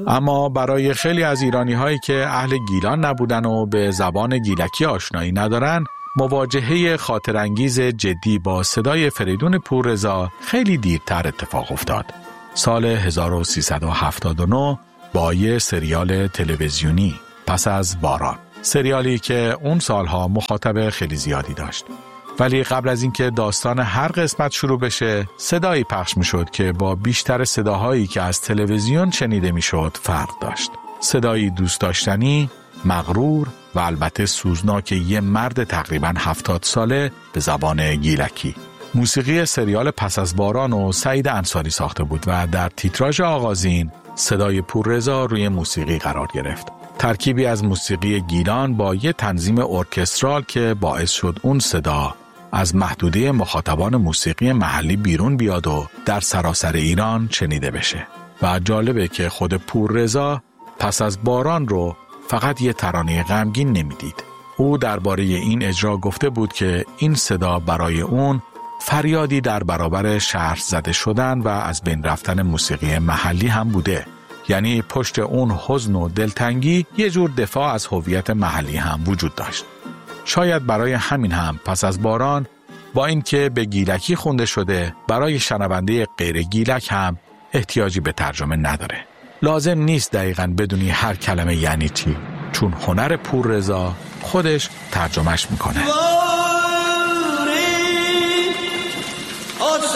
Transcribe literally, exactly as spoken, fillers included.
اما برای خیلی از ایرانی هایی که اهل گیلان نبودن و به زبان گیلکی آشنایی ندارن، مواجهه خاطرانگیز جدی با صدای فریدون پوررضا خیلی دیرتر اتفاق افتاد. سال هزار و سیصد و هفتاد و نه با یه سریال تلویزیونی، پس از باران، سریالی که اون سالها مخاطب خیلی زیادی داشت. ولی قبل از اینکه داستان هر قسمت شروع بشه، صدایی پخش میشد که با بیشتر صداهایی که از تلویزیون شنیده میشد فرق داشت. صدایی دوست داشتنی، مغرور و البته سوزناک یه مرد تقریباً هفتاد ساله به زبان گیلکی. موسیقی سریال پس از باران و سعید انصاری ساخته بود و در تیتراژ آغازین صدای پوررضا روی موسیقی قرار گرفت. ترکیبی از موسیقی گیلان با یه تنظیم ارکسترال که باعث شد اون صدا از محدوده مخاطبان موسیقی محلی بیرون بیاد و در سراسر ایران شنیده بشه. و جالبه که خود پوررضا پس از باران رو فقط یه ترانه غمگین نمیدید. او درباره این اجرا گفته بود که این صدا برای اون فریادی در برابر شهر زده شدن و از بین رفتن موسیقی محلی هم بوده. یعنی پشت اون حزن و دلتنگی یه جور دفاع از هویت محلی هم وجود داشت. شاید برای همین هم پس از باران با اینکه به گیلکی خونده شده، برای شنونده غیر گیلک هم احتیاجی به ترجمه نداره. لازم نیست دقیقاً بدونی هر کلمه یعنی چی، چون هنر پوررضا خودش ترجمهش میکنه.